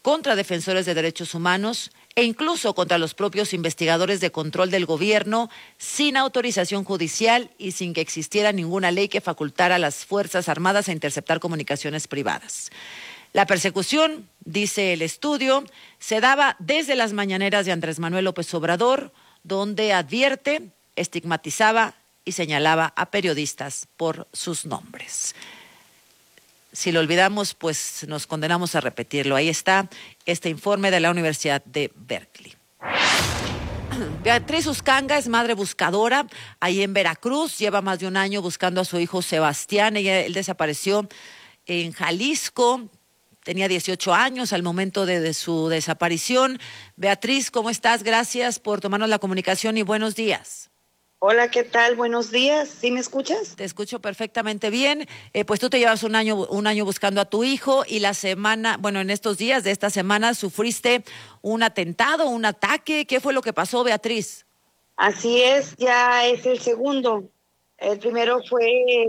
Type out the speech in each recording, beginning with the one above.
contra defensores de derechos humanos e incluso contra los propios investigadores de control del gobierno, sin autorización judicial y sin que existiera ninguna ley que facultara a las Fuerzas Armadas a interceptar comunicaciones privadas. La persecución, dice el estudio, se daba desde las mañaneras de Andrés Manuel López Obrador, donde advierte, estigmatizaba y señalaba a periodistas por sus nombres. Si lo olvidamos, pues nos condenamos a repetirlo. Ahí está este informe de la Universidad de Berkeley. Beatriz Uscanga es madre buscadora ahí en Veracruz. Lleva más de un año buscando a su hijo Sebastián. Él desapareció en Jalisco. Tenía 18 años al momento de su desaparición. Beatriz, ¿cómo estás? Gracias por tomarnos la comunicación y buenos días. Hola, ¿qué tal? Buenos días. ¿Sí me escuchas? Te escucho perfectamente bien. Pues tú te llevas un año buscando a tu hijo y en estos días de esta semana sufriste un atentado, un ataque. ¿Qué fue lo que pasó, Beatriz? Así es, ya es el segundo. El primero fue el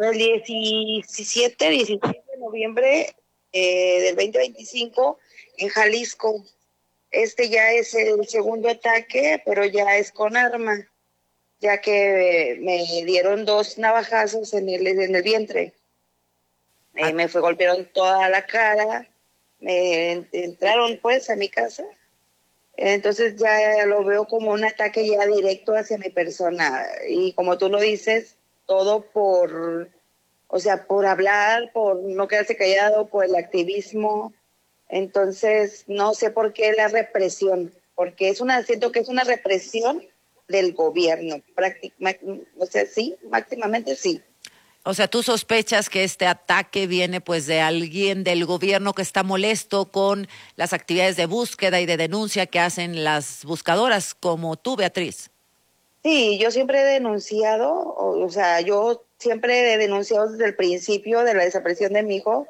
17 de noviembre del 2025 en Jalisco. Este ya es el segundo ataque, pero ya es con arma, ya que me dieron 2 navajazos en el vientre. Me golpearon toda la cara, me entraron pues a mi casa. Entonces ya lo veo como un ataque ya directo hacia mi persona. Y como tú lo dices, todo por hablar, por no quedarse callado, por el activismo. Entonces, no sé por qué la represión, porque siento que es una represión del gobierno, sí, máximamente sí. O sea, tú sospechas que este ataque viene pues de alguien del gobierno que está molesto con las actividades de búsqueda y de denuncia que hacen las buscadoras, como tú, Beatriz. Sí, yo siempre he denunciado, yo siempre he denunciado desde el principio de la desaparición de mi hijo,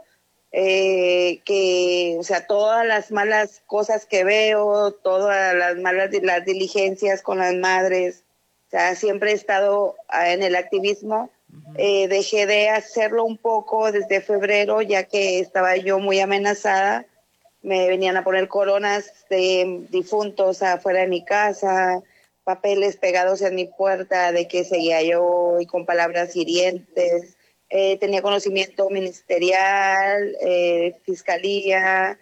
todas las malas cosas que veo, todas las diligencias con las madres, siempre he estado en el activismo. Dejé de hacerlo un poco desde febrero, ya que estaba yo muy amenazada. Me venían a poner coronas de difuntos afuera de mi casa, papeles pegados en mi puerta de que seguía yo y con palabras hirientes. Tenía conocimiento ministerial, fiscalía,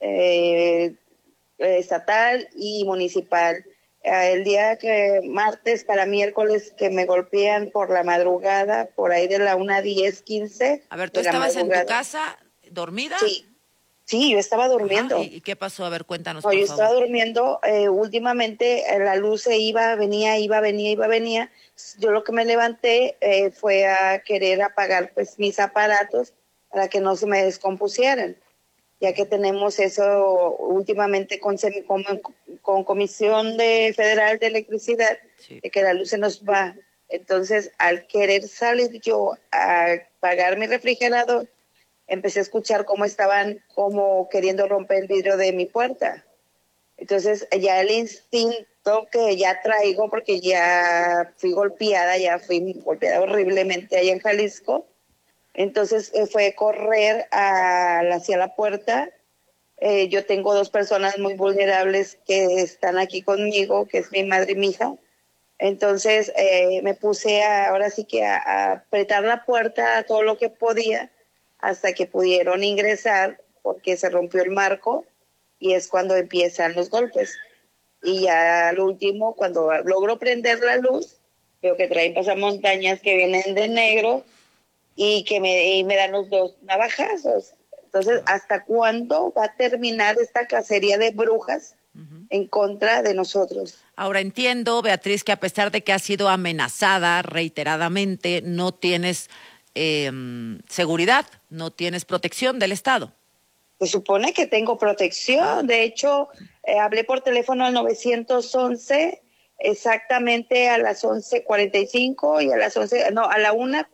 estatal y municipal. El día martes para miércoles que me golpean por la madrugada, por ahí de la 1:10, 15. A ver, ¿tú estabas en tu casa dormida? Sí, yo estaba durmiendo. Ajá. ¿Y qué pasó? A ver, cuéntanos, por favor. Yo estaba durmiendo, últimamente la luz se iba, venía. Yo lo que me levanté fue a querer apagar pues mis aparatos para que no se me descompusieran, ya que tenemos eso últimamente con Comisión Federal de Electricidad, sí, de que la luz se nos va. Entonces, al querer salir yo a apagar mi refrigerador, empecé a escuchar cómo estaban queriendo romper el vidrio de mi puerta. Entonces, ya el instinto que ya traigo, porque ya fui golpeada horriblemente allá en Jalisco. Entonces, fue correr hacia la puerta. Yo tengo 2 personas muy vulnerables que están aquí conmigo, que es mi madre y mi hija. Entonces, me puse ahora sí que a apretar la puerta todo lo que podía, hasta que pudieron ingresar, porque se rompió el marco y es cuando empiezan los golpes. Y ya al último, cuando logro prender la luz, veo que traen pasamontañas que vienen de negro y que me dan los 2 navajazos. Entonces, ¿hasta cuándo va a terminar esta cacería de brujas en contra de nosotros? Ahora entiendo, Beatriz, que a pesar de que has sido amenazada reiteradamente, no tienes seguridad, no tienes protección del Estado. Se supone que tengo protección. De hecho, hablé por teléfono al 911 exactamente a las 11:45 y a la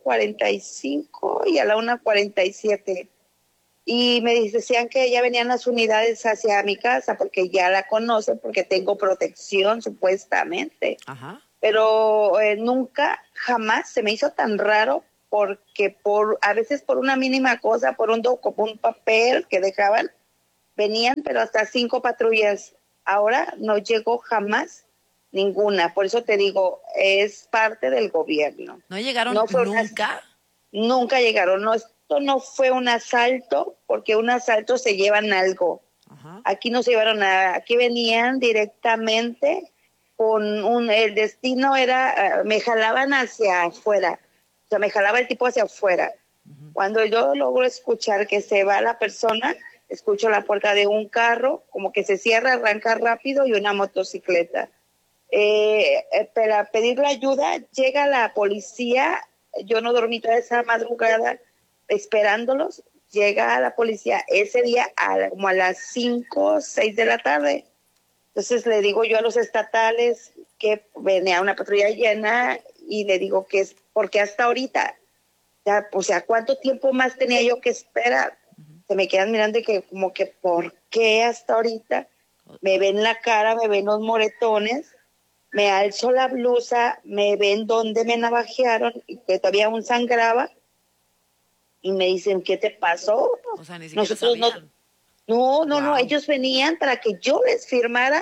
1:45 y a la 1:47. Y me decían que ya venían las unidades hacia mi casa porque ya la conocen, porque tengo protección supuestamente. Ajá. Pero nunca, jamás se me hizo tan raro, porque a veces por una mínima cosa, por un papel que dejaban, venían, pero hasta 5 patrullas. Ahora no llegó jamás ninguna. Por eso te digo, es parte del gobierno. ¿No llegaron nunca? Nunca llegaron. No, esto no fue un asalto, porque un asalto se llevan algo. Ajá. Aquí no se llevaron nada. Aquí venían directamente con el destino era, me jalaban hacia afuera. O sea, me jalaba el tipo hacia afuera. Uh-huh. Cuando yo logro escuchar que se va la persona, escucho la puerta de un carro, como que se cierra, arranca rápido, y una motocicleta. Para pedirle ayuda, llega la policía. Yo no dormí toda esa madrugada esperándolos. Llega la policía ese día como a las 5, 6 de la tarde. Entonces le digo yo a los estatales que venía una patrulla llena y le digo que es porque hasta ahorita, ya, o sea, ¿cuánto tiempo más tenía yo que esperar? Se me quedan mirando y que como que ¿por qué hasta ahorita? Me ven la cara, me ven los moretones, me alzo la blusa, me ven donde me navajearon y que todavía aún sangraba y me dicen, ¿qué te pasó? O sea, ni siquiera sabían. No, ellos venían para que yo les firmara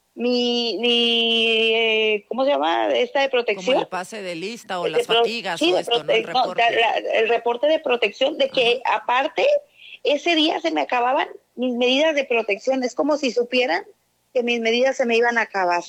mi ¿cómo se llama? Esta de protección. Como el pase de lista o las fatigas o esto, ¿no? El reporte. El reporte de protección, de que aparte ese día se me acababan mis medidas de protección. Es como si supieran que mis medidas se me iban a acabar.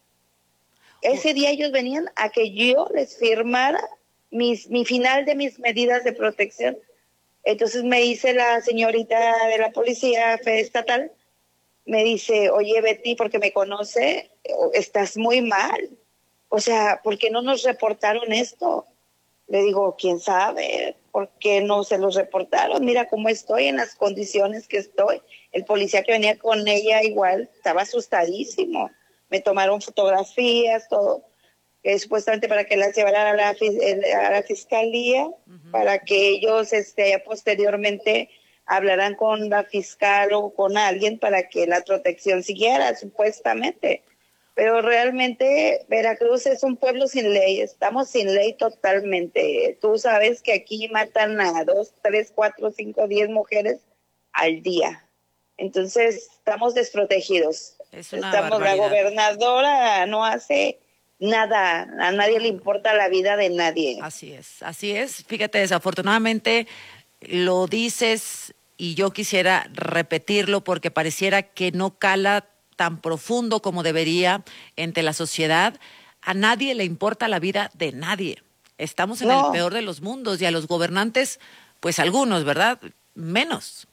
Ese día ellos venían a que yo les firmara mi final de mis medidas de protección. Entonces me dice la señorita de la policía estatal, me dice, oye Betty, porque me conoce, estás muy mal. O sea, ¿por qué no nos reportaron esto? Le digo, ¿quién sabe? ¿Por qué no se los reportaron? Mira cómo estoy, en las condiciones que estoy. El policía que venía con ella igual estaba asustadísimo. Me tomaron fotografías, todo. Supuestamente para que las llevaran a la fiscalía, para que ellos posteriormente hablarán con la fiscal o con alguien para que la protección siguiera, supuestamente. Pero realmente Veracruz es un pueblo sin ley, estamos sin ley totalmente. Tú sabes que aquí matan a 2, 3, 4, 5, 10 mujeres al día. Entonces estamos desprotegidos. La gobernadora no hace nada, a nadie le importa la vida de nadie. Así es. Fíjate, desafortunadamente lo dices y yo quisiera repetirlo porque pareciera que no cala tan profundo como debería entre la sociedad. A nadie le importa la vida de nadie. Estamos en el peor de los mundos y a los gobernantes, pues algunos, ¿verdad? Menos.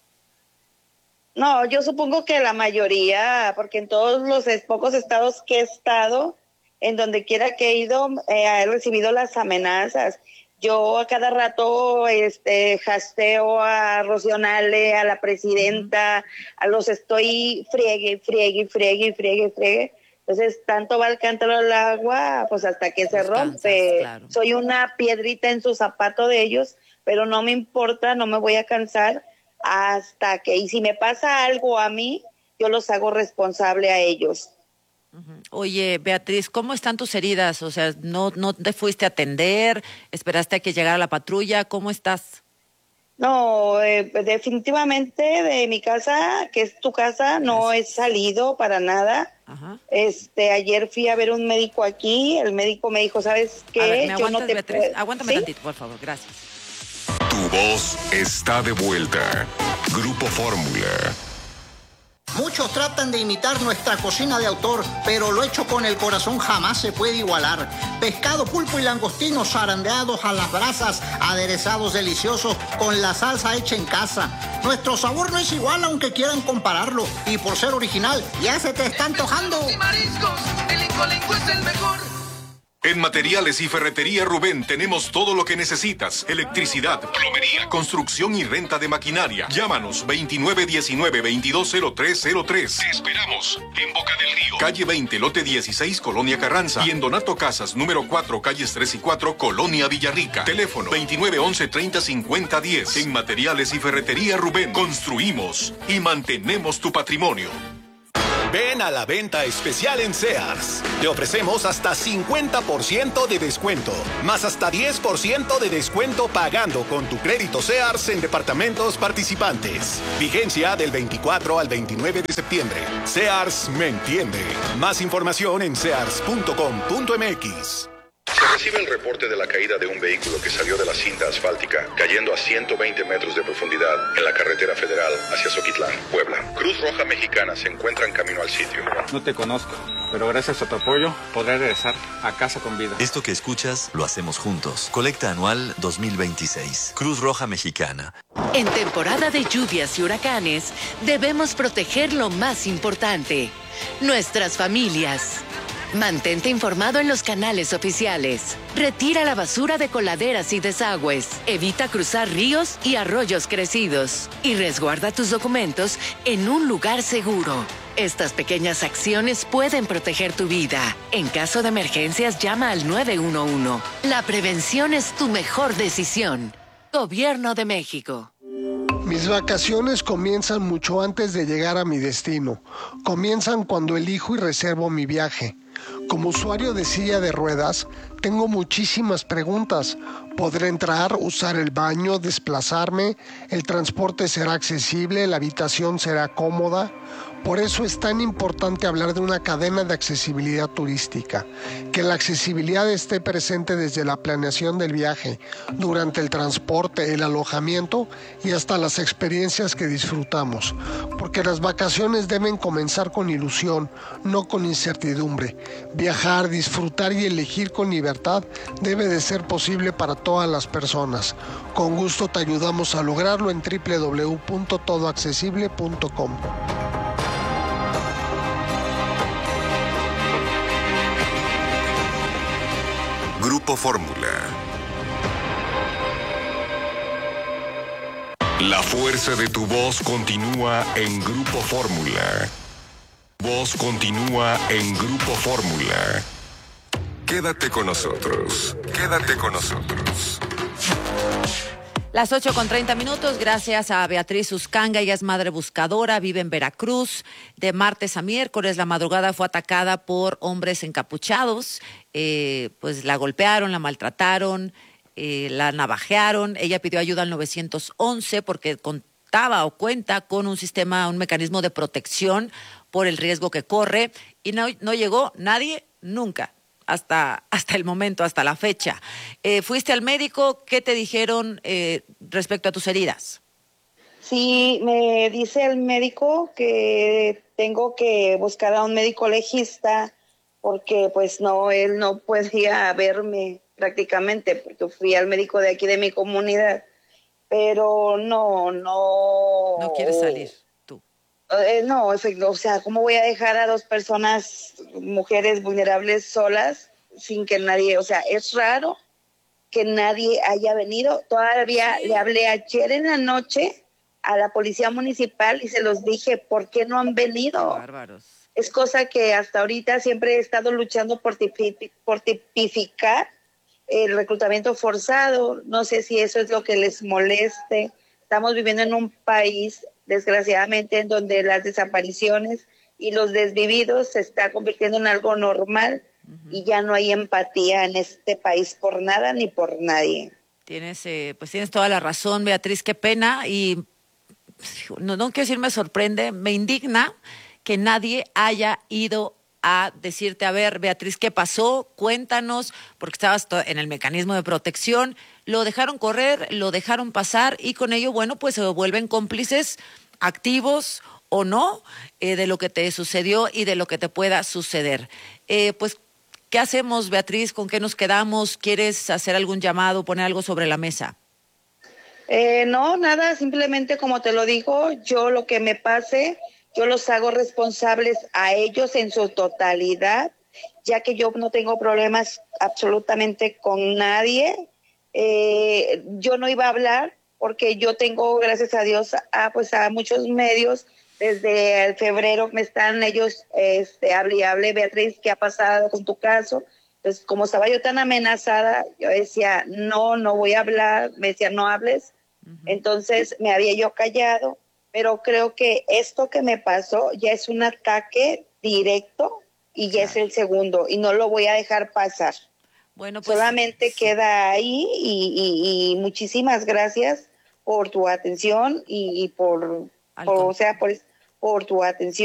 No, yo supongo que la mayoría, porque en todos los pocos estados que he estado, en donde quiera que he ido, he recibido las amenazas. Yo a cada rato hasteo a Rocío Nale, a la presidenta, a los estoy friegue. Entonces, tanto va el cántaro al agua, pues hasta que se rompe. Claro. Soy una piedrita en su zapato de ellos, pero no me importa, no me voy a cansar hasta que, y si me pasa algo a mí, yo los hago responsable a ellos. Oye, Beatriz, ¿cómo están tus heridas? O sea, ¿no te fuiste a atender? ¿Esperaste a que llegara la patrulla? ¿Cómo estás? No, definitivamente de mi casa, que es tu casa, no he salido para nada. Ajá. Ayer fui a ver un médico aquí, el médico me dijo, ¿sabes qué? A ver, ¿me aguantas, Beatriz? Aguántame tantito, por favor, gracias. Tu voz está de vuelta. Grupo Fórmula. Muchos tratan de imitar nuestra cocina de autor, pero lo hecho con el corazón jamás se puede igualar. Pescado, pulpo y langostinos zarandeados a las brasas, aderezados deliciosos con la salsa hecha en casa. Nuestro sabor no es igual aunque quieran compararlo, y por ser original ya se te está antojando. Y mariscos, el Incolenco es el mejor. En Materiales y Ferretería Rubén tenemos todo lo que necesitas. Electricidad, plomería, construcción y renta de maquinaria. Llámanos 2919-220303. Te esperamos en Boca del Río, calle 20, lote 16, Colonia Carranza. Y en Donato Casas, número 4, calles 3 y 4, Colonia Villarrica. Teléfono 2911-305010. En Materiales y Ferretería Rubén construimos y mantenemos tu patrimonio. Ven a la venta especial en Sears. Te ofrecemos hasta 50% de descuento, más hasta 10% de descuento pagando con tu crédito Sears en departamentos participantes. Vigencia del 24 al 29 de septiembre. Sears me entiende. Más información en sears.com.mx. Se recibe el reporte de la caída de un vehículo que salió de la cinta asfáltica, cayendo a 120 metros de profundidad en la carretera federal hacia Zoquitlán, Puebla. Cruz Roja Mexicana se encuentra en camino al sitio. No te conozco, pero gracias a tu apoyo podré regresar a casa con vida. Esto que escuchas lo hacemos juntos. Colecta anual 2026. Cruz Roja Mexicana. En temporada de lluvias y huracanes, debemos proteger lo más importante: nuestras familias. Mantente informado en los canales oficiales. Retira la basura de coladeras y desagües. Evita cruzar ríos y arroyos crecidos. Y resguarda tus documentos en un lugar seguro. Estas pequeñas acciones pueden proteger tu vida. En caso de emergencias, llama al 911. La prevención es tu mejor decisión. Gobierno de México. Mis vacaciones comienzan mucho antes de llegar a mi destino. Comienzan cuando elijo y reservo mi viaje. Como usuario de silla de ruedas, tengo muchísimas preguntas. ¿Podré entrar, usar el baño, desplazarme? ¿El transporte será accesible? ¿La habitación será cómoda? Por eso es tan importante hablar de una cadena de accesibilidad turística. Que la accesibilidad esté presente desde la planeación del viaje, durante el transporte, el alojamiento y hasta las experiencias que disfrutamos. Porque las vacaciones deben comenzar con ilusión, no con incertidumbre. Viajar, disfrutar y elegir con libertad debe de ser posible para todas las personas. Con gusto te ayudamos a lograrlo en www.todoaccesible.com. Grupo Fórmula. La fuerza de tu voz continúa en Grupo Fórmula. Voz continúa en Grupo Fórmula. Quédate con nosotros. Quédate con nosotros. Las 8:30, gracias a Beatriz Uscanga, ella es madre buscadora, vive en Veracruz. De martes a miércoles, la madrugada fue atacada por hombres encapuchados, pues la golpearon, la maltrataron, la navajearon. Ella pidió ayuda al 911 porque contaba o cuenta con un mecanismo de protección por el riesgo que corre, y no llegó nadie nunca. Hasta el momento, hasta la fecha. ¿Fuiste al médico? ¿Qué te dijeron respecto a tus heridas? Sí, me dice el médico que tengo que buscar a un médico legista porque pues no, él no podía verme prácticamente porque fui al médico de aquí de mi comunidad, pero no. No quieres salir. No, o sea, ¿cómo voy a dejar a dos personas, mujeres vulnerables, solas, sin que nadie, o sea, es raro que nadie haya venido? Todavía le hablé ayer en la noche a la policía municipal y se los dije, ¿por qué no han venido? Bárbaros. Es cosa que hasta ahorita siempre he estado luchando por tipificar el reclutamiento forzado. No sé si eso es lo que les moleste. Estamos viviendo en un país, desgraciadamente, en donde las desapariciones y los desvividos se está convirtiendo en algo normal y ya no hay empatía en este país por nada ni por nadie. Tienes toda la razón, Beatriz, qué pena, y no quiero decir me sorprende, me indigna que nadie haya ido a decirte, a ver, Beatriz, ¿qué pasó? Cuéntanos, porque estabas en el mecanismo de protección, lo dejaron correr, lo dejaron pasar y con ello, bueno, pues se vuelven cómplices activos o no de lo que te sucedió y de lo que te pueda suceder. Pues, ¿qué hacemos, Beatriz? ¿Con qué nos quedamos? ¿Quieres hacer algún llamado, poner algo sobre la mesa? No, nada, simplemente como te lo digo, yo lo que me pase, yo los hago responsables a ellos en su totalidad, ya que yo no tengo problemas absolutamente con nadie. Yo no iba a hablar porque yo tengo, gracias a Dios, a muchos medios. Desde el febrero me están ellos, hable, Beatriz, ¿qué ha pasado con tu caso? Entonces, como estaba yo tan amenazada, yo decía, no voy a hablar, me decía, no hables. Entonces, me había yo callado pero creo que esto que me pasó ya es un ataque directo y ya es el segundo y no lo voy a dejar pasar. Bueno, pues solamente queda ahí y muchísimas gracias por tu atención y por tu atención.